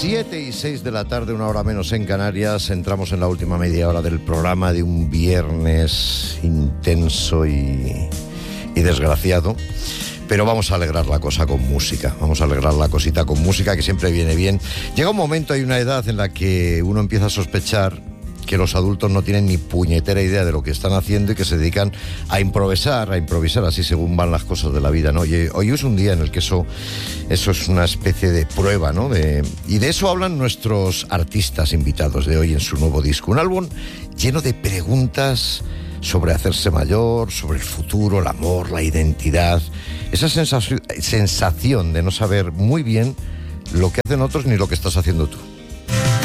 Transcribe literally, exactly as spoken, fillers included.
Siete y seis de la tarde, una hora menos en Canarias. Entramos en la última media hora del programa de un viernes intenso y, y desgraciado. Pero vamos a alegrar la cosa con música. Vamos a alegrar la cosita con música, que siempre viene bien. Llega un momento, hay una edad en la que uno empieza a sospechar que los adultos no tienen ni puñetera idea de lo que están haciendo y que se dedican a improvisar, a improvisar así según van las cosas de la vida, ¿no? Y hoy es un día en el que eso, eso es una especie de prueba, ¿no? De, y de eso hablan nuestros artistas invitados de hoy en su nuevo disco. Un álbum lleno de preguntas sobre hacerse mayor, sobre el futuro, el amor, la identidad. Esa sensación, sensación de no saber muy bien lo que hacen otros ni lo que estás haciendo tú.